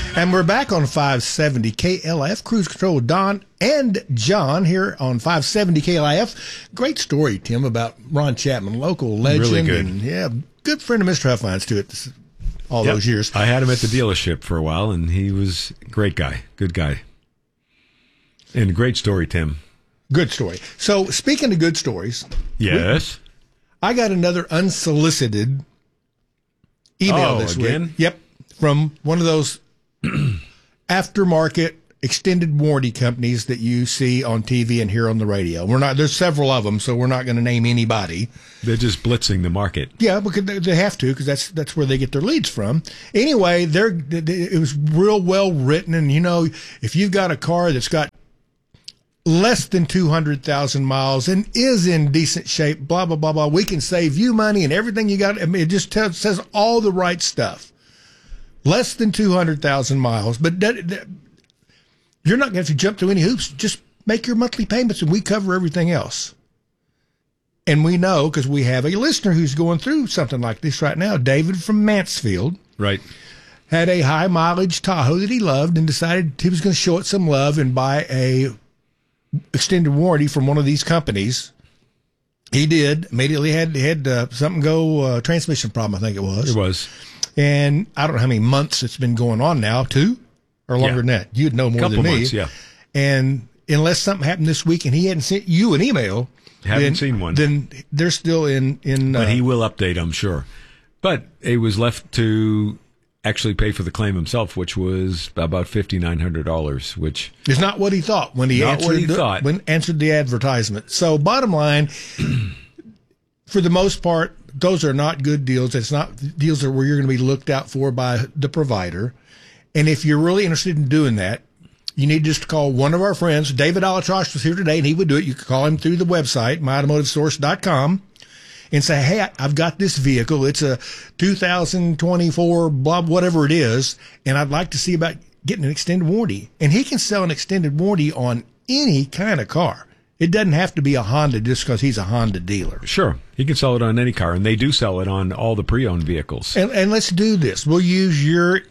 And we're back on 570 KLIF, Cruise Control, Don and John here on 570 KLIF. Great story, Tim, about Ron Chapman, local legend. Really good. And, yeah, good friend of Mr. Huffline's, too, all those years. I had him at the dealership for a while, and he was a great guy, good guy. And a great story, Tim. Good story. So, speaking of good stories. Yes? I got another unsolicited email this again? week. Yep. From one of those aftermarket extended warranty companies that you see on TV and hear on the radio. There's several of them, so we're not going to name anybody. They're just blitzing the market. Yeah, because they have to, because that's where they get their leads from. Anyway, it was real well written, and if you've got a car that's got less than 200,000 miles and is in decent shape, blah, blah, blah, blah, we can save you money and everything you got. I mean, it just says all the right stuff. Less than 200,000 miles, but you're not going to have to jump through any hoops. Just make your monthly payments, and we cover everything else. And we know, because we have a listener who's going through something like this right now, David from Mansfield. Right. Had a high-mileage Tahoe that he loved and decided he was going to show it some love and buy a extended warranty from one of these companies. He did. Immediately had something go, transmission problem, I think it was. It was. And I don't know how many months it's been going on now, 2 or longer than that. You'd know more than me. Months, yeah. And unless something happened this week and he hadn't sent you an email, haven't seen one. Then they're still in. But he will update, I'm sure. But it was left to actually pay for the claim himself, which was about $5,900, which is not what he thought when he answered the advertisement. So bottom line, for the most part, those are not good deals. It's not deals where you're going to be looked out for by the provider. And if you're really interested in doing that, you need just to call one of our friends. David Alatrosh was here today, and he would do it. You can call him through the website, myautomotivesource.com, and say, hey, I've got this vehicle. It's a 2024, blah, whatever it is, and I'd like to see about getting an extended warranty. And he can sell an extended warranty on any kind of car. It doesn't have to be a Honda just because he's a Honda dealer. Sure. He can sell it on any car, and they do sell it on all the pre-owned vehicles. And let's do this. We'll use your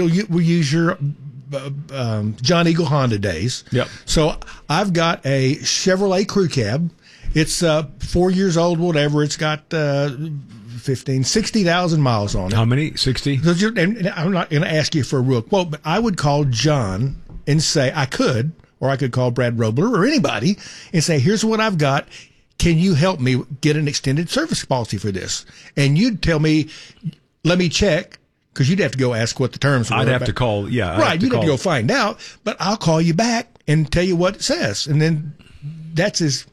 John Eagle Honda days. Yep. So I've got a Chevrolet Crew Cab. It's 4 years old, whatever. It's got 60,000 miles on it. How many? 60? And I'm not going to ask you for a real quote, but I would call John and say I could call Brad Robler or anybody and say, here's what I've got. Can you help me get an extended service policy for this? And you'd tell me, let me check, because you'd have to go ask what the terms were. I'd have to call, yeah. Right, you'd have to go find out, but I'll call you back and tell you what it says. And then that's as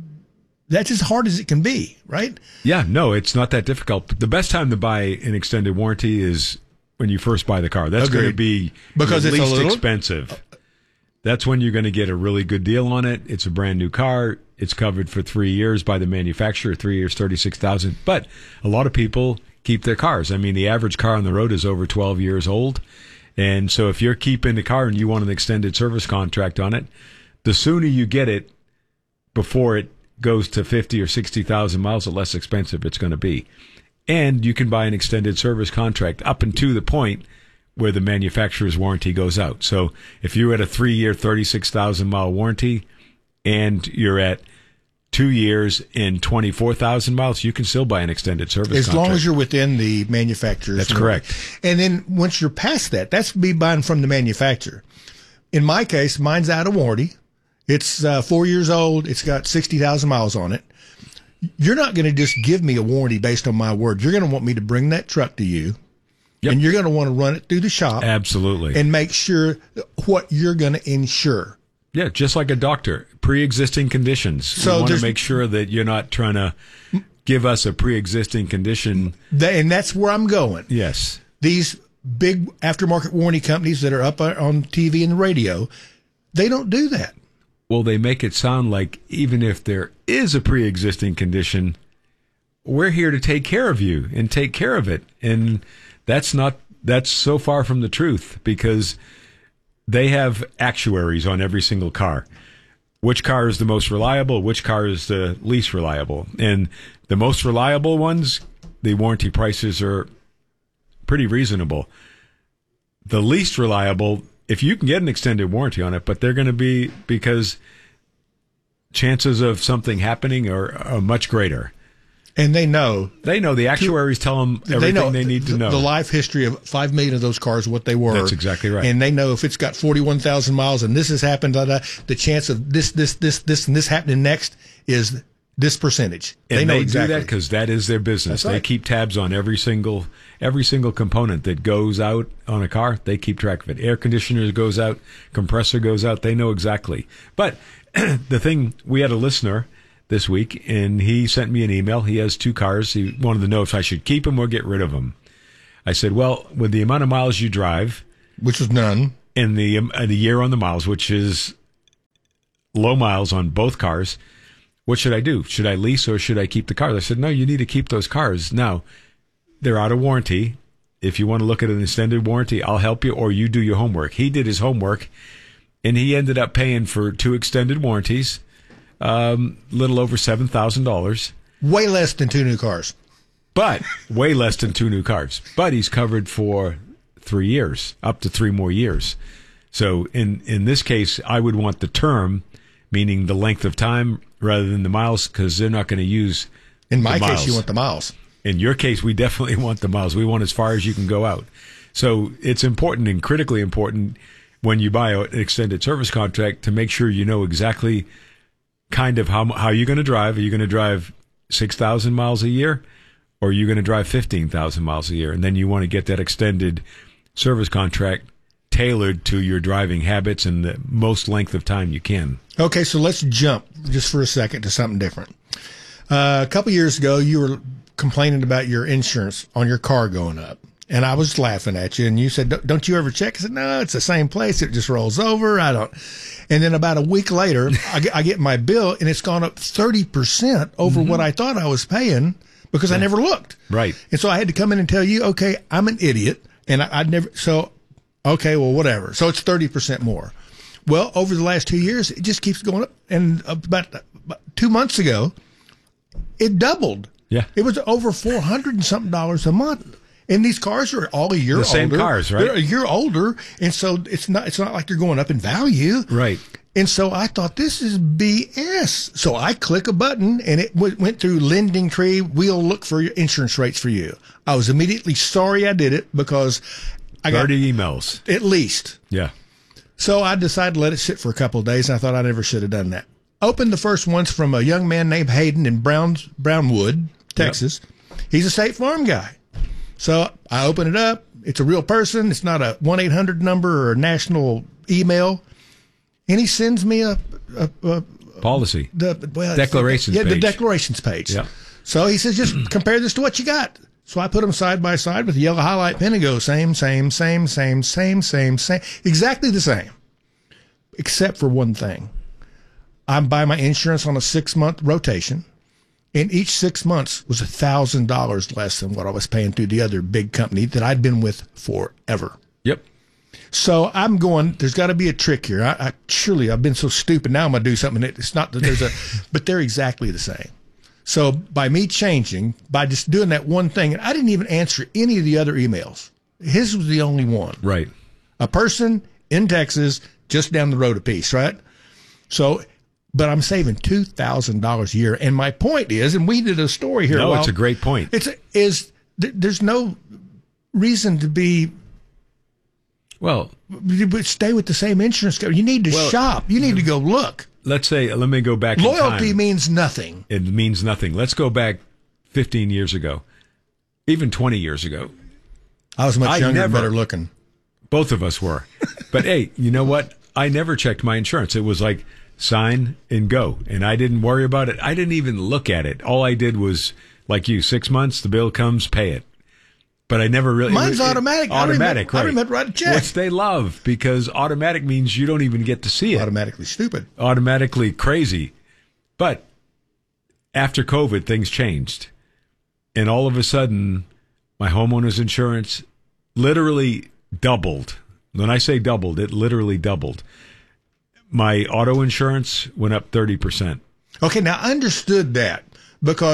hard as it can be, right? Yeah, no, it's not that difficult. The best time to buy an extended warranty is when you first buy the car. That's going to be because the it's least expensive. That's when you're going to get a really good deal on it. It's a brand new car. It's covered for 3 years by the manufacturer, 3 years, $36,000. But a lot of people keep their cars. I mean, the average car on the road is over 12 years old. And so if you're keeping the car and you want an extended service contract on it, the sooner you get it before it goes to 50 or 60,000 miles, the less expensive it's going to be. And you can buy an extended service contract up until the point where the manufacturer's warranty goes out. So if you're at a 3-year, 36,000 mile warranty and you're at 2 years and 24,000 miles, you can still buy an extended service contract. As long as you're within the manufacturer's. That's correct. And then once you're past that, that's be buying from the manufacturer. In my case, mine's out of warranty. It's 4 years old. It's got 60,000 miles on it. You're not going to just give me a warranty based on my word. You're going to want me to bring that truck to you. Yep. And you're going to want to run it through the shop. Absolutely. And make sure what you're going to insure. Yeah, just like a doctor. Pre-existing conditions. So you want to make sure that you're not trying to give us a pre-existing condition. And that's where I'm going. Yes. These big aftermarket warranty companies that are up on TV and the radio, they don't do that. Well, they make it sound like even if there is a pre-existing condition, we're here to take care of you and take care of it. And that's so far from the truth, because they have actuaries on every single car. Which car is the most reliable? Which car is the least reliable? And the most reliable ones, the warranty prices are pretty reasonable. the least reliable, if you can get an extended warranty on it, but they're going to be, because chances of something happening are much greater. And they know. The actuaries tell them everything they need to know. The life history of 5 million of those cars, what they were. That's exactly right. And they know if it's got 41,000 miles and this has happened, the chance of this, and this happening next is this percentage. And they know do exactly. that because that is their business. That's right. They keep tabs on every single component that goes out on a car. They keep track of it. Air conditioner goes out, compressor goes out. They know exactly. But the thing, we had a listener this week, and he sent me an email. He has 2 cars. He wanted to know if I should keep them or get rid of them. I said, well, with the amount of miles you drive, which was none, and the year on the miles, which is low miles on both cars, what should I do? Should I lease or should I keep the cars? I said, no, you need to keep those cars. Now, they're out of warranty. If you want to look at an extended warranty, I'll help you, or you do your homework. He did his homework, and he ended up paying for 2 extended warranties, little over $7,000. Way less than 2 new cars. But way less than 2 new cars. But he's covered for 3 years, up to 3 more years. So in this case, I would want the term, meaning the length of time, rather than the miles, because they're not going to use In my the case, miles. you want the miles. In your case, we definitely want the miles. We want as far as you can go out. So it's important and critically important when you buy an extended service contract to make sure you know exactly kind of how you're going to drive. Are you going to drive 6,000 miles a year, or are you going to drive 15,000 miles a year? And then you want to get that extended service contract tailored to your driving habits and the most length of time you can. Okay, so let's jump just for a second to something different. A couple years ago, you were complaining about your insurance on your car going up. And I was laughing at you, and you said, don't you ever check? I said, no, it's the same place. It just rolls over. I don't. And then about a week later, I get my bill, and it's gone up 30% over what I thought I was paying because I never looked. Right. And so I had to come in and tell you, okay, I'm an idiot, and I'd never, so, okay, well, whatever. So it's 30% more. Well, over the last 2 years, it just keeps going up. And about 2 months ago, it doubled. Yeah. It was over $400 and something a month. And these cars are all a year older. The same cars, right? They're a year older, and so it's not like they're going up in value. Right. And so I thought, this is BS. So I click a button, and it went through Lending Tree. We'll look for your insurance rates for you. I was immediately sorry I did it because I got 30 emails. At least. Yeah. So I decided to let it sit for a couple of days, and I thought I never should have done that. Opened the first ones from a young man named Hayden in Brownwood, Texas. Yep. He's a State Farm guy. So I open it up. It's a real person. It's not a 1-800 number or a national email. And he sends me a policy. Declarations page. The declarations page. Yeah. So he says, just compare this to what you got. So I put them side by side with a yellow highlight pen and go, same. Exactly the same. Except for one thing. I buy my insurance on a 6-month rotation. And each 6 months was $1,000 less than what I was paying through the other big company that I'd been with forever. Yep. So I'm going, there's got to be a trick here. Surely I've been so stupid. Now I'm going to do something. It's not that there's but they're exactly the same. So by me changing, by just doing that one thing, and I didn't even answer any of the other emails. His was the only one. Right. A person in Texas, just down the road a piece, right? So, but I'm saving $2,000 a year. And my point is, and we did a story here. No, it's a great point. There's no reason to be. Well, stay with the same insurance company. You need to shop. You need to go look. Let me go back. Loyalty means nothing. It means nothing. Let's go back 15 years ago, even 20 years ago. I was much younger and better looking. Both of us were. But hey, you know what? I never checked my insurance. It was like sign and go. And I didn't worry about it. I didn't even look at it. All I did was, like you, 6 months, the bill comes, pay it. But I never really... Mine's automatic. Automatic, right. I remember writing a check. Which they love, because automatic means you don't even get to see it. Automatically stupid. Automatically crazy. But after COVID, things changed. And all of a sudden, my homeowner's insurance literally doubled. When I say doubled, it literally doubled. My auto insurance went up 30%. Okay, now I understood that because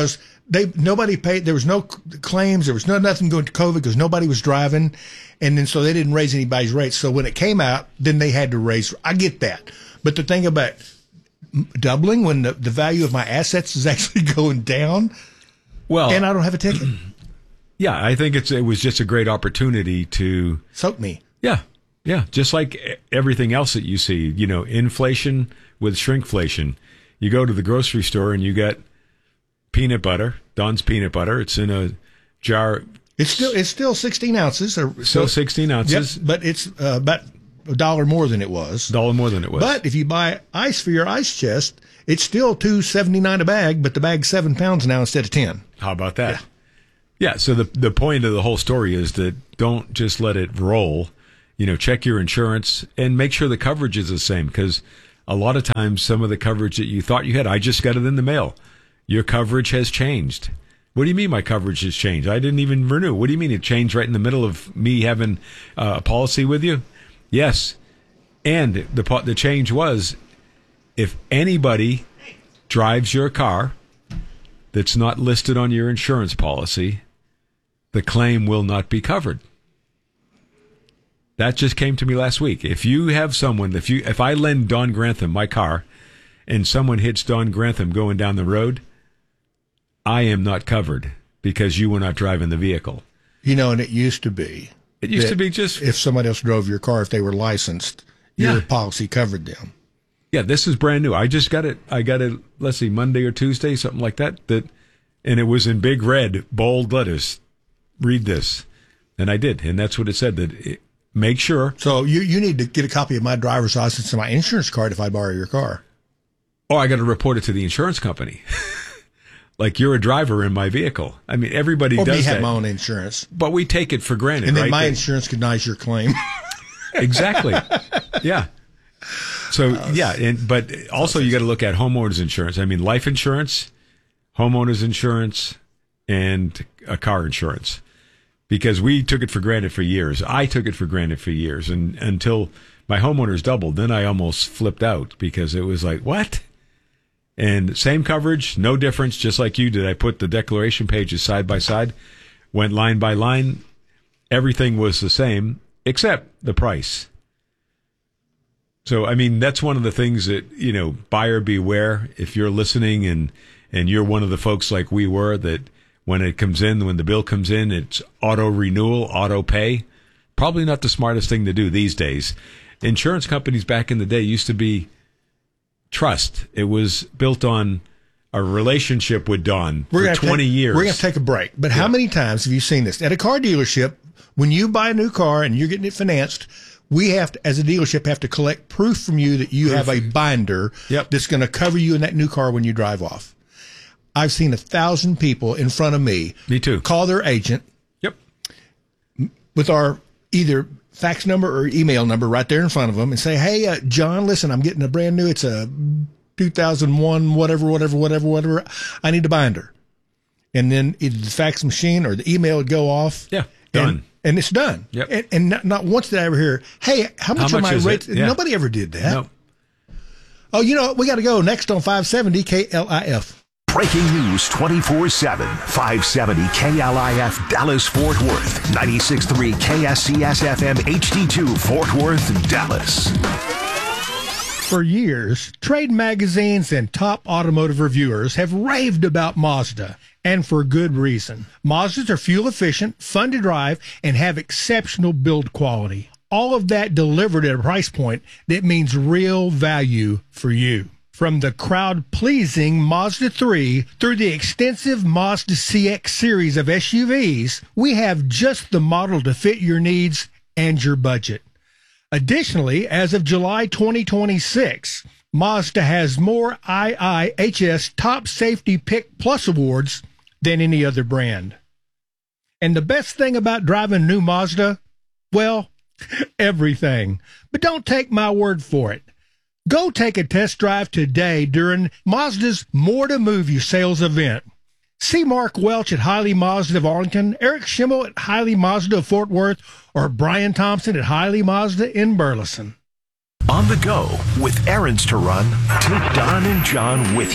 nobody paid. There was no claims. There was nothing going to COVID because nobody was driving. And then so they didn't raise anybody's rates. So when it came out, then they had to raise. I get that. But the thing about doubling when the value of my assets is actually going down, and I don't have a ticket. Yeah, I think it was just a great opportunity to soak me. Yeah. Just like everything else that you see, inflation with shrinkflation. You go to the grocery store and you got peanut butter, Don's peanut butter. It's in a jar. It's still 16 ounces. Still 16 ounces. Yep, but it's about $1 more than it was. $1 more than it was. But if you buy ice for your ice chest, it's still $2.79 a bag, but the bag's 7 pounds now instead of 10. How about that? Yeah. So the point of the whole story is that don't just let it roll. Check your insurance and make sure the coverage is the same, because a lot of times some of the coverage that you thought you had, I just got it in the mail. Your coverage has changed. What do you mean my coverage has changed? I didn't even renew. What do you mean it changed right in the middle of me having a policy with you? Yes. And the change was, if anybody drives your car that's not listed on your insurance policy, the claim will not be covered. That just came to me last week. If you have someone, if I lend Don Grantham my car and someone hits Don Grantham going down the road, I am not covered because you were not driving the vehicle. And it used to be. It used to be just... if somebody else drove your car, if they were licensed, your policy covered them. Yeah, this is brand new. I just got it. I got it, let's see, Monday or Tuesday, something like that. And it was in big red, bold letters. Read this. And I did. And that's what it said, make sure. So you need to get a copy of my driver's license and my insurance card if I borrow your car. Oh, I got to report it to the insurance company. Like you're a driver in my vehicle. I mean, everybody does that. Or me have my own insurance. But we take it for granted, and then right? my insurance denies your claim. Exactly. Yeah. So, but also you got to look at homeowners insurance. I mean, life insurance, homeowners insurance, and a car insurance. Because we took it for granted for years. I took it for granted for years, and until my homeowners doubled, then I almost flipped out because it was like, what? And same coverage, no difference, just like you did. I put the declaration pages side by side, went line by line. Everything was the same except the price. So, I mean, that's one of the things that, buyer beware. If you're listening and you're one of the folks like we were, that when the bill comes in, it's auto renewal, auto pay. Probably not the smartest thing to do these days. Insurance companies back in the day used to be trust. It was built on a relationship with Don for 20 years. We're going to take a break. But how many times have you seen this? At a car dealership, when you buy a new car and you're getting it financed, we have to, as a dealership, have to collect proof from you that you have a binder that's going to cover you in that new car when you drive off. I've seen 1,000 people in front of me. Me too. Call their agent. Yep. With our either fax number or email number right there in front of them and say, hey, John, listen, I'm getting a brand new, it's a 2001, whatever. I need a binder. And then either the fax machine or the email would go off. Yeah, done. And it's done. Yep. And not once did I ever hear, hey, how much are my rates? Yeah. Nobody ever did that. No. Oh, we got to go next on 570 KLIF. Breaking news 24/7. 570 KLIF Dallas-Fort Worth. 96.3 KSCS-FM HD2 Fort Worth, Dallas. For years, trade magazines and top automotive reviewers have raved about Mazda, and for good reason. Mazdas are fuel efficient, fun to drive, and have exceptional build quality. All of that delivered at a price point that means real value for you. From the crowd-pleasing Mazda 3 through the extensive Mazda CX series of SUVs, we have just the model to fit your needs and your budget. Additionally, as of July 2026, Mazda has more IIHS Top Safety Pick Plus awards than any other brand. And the best thing about driving new Mazda? Well, everything. But don't take my word for it. Go take a test drive today during Mazda's More to Move You sales event. See Mark Welch at Hiley Mazda of Arlington, Eric Schimmel at Hiley Mazda of Fort Worth, or Brian Thompson at Hiley Mazda in Burleson. On the go with errands to run, take Don and John with you.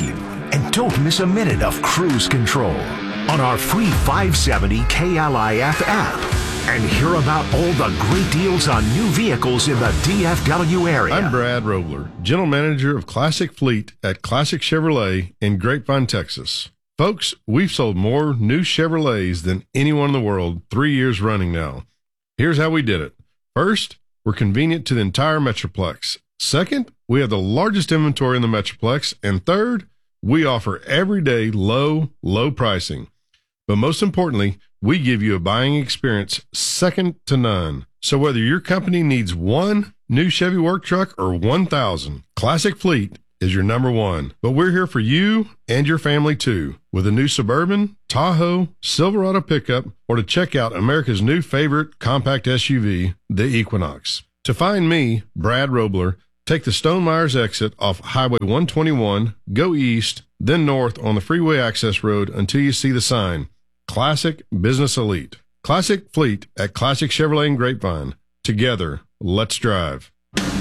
And don't miss a minute of cruise control on our free 570 KLIF app. And hear about all the great deals on new vehicles in the DFW area. I'm Brad Robler, General Manager of Classic Fleet at Classic Chevrolet in Grapevine, Texas. Folks, we've sold more new Chevrolets than anyone in the world 3 years running now. Here's how we did it. First, we're convenient to the entire Metroplex. Second, we have the largest inventory in the Metroplex. And third, we offer everyday low pricing. But most importantly, we give you a buying experience second to none. So whether your company needs one new Chevy work truck or 1,000, Classic Fleet is your number one. But we're here for you and your family too, with a new Suburban, Tahoe, Silverado pickup, or to check out America's new favorite compact SUV, the Equinox. To find me, Brad Robler, take the Stone Myers exit off Highway 121, go east, then north on the freeway access road until you see the sign, Classic Business Elite. Classic Fleet at Classic Chevrolet in Grapevine. Together, let's drive.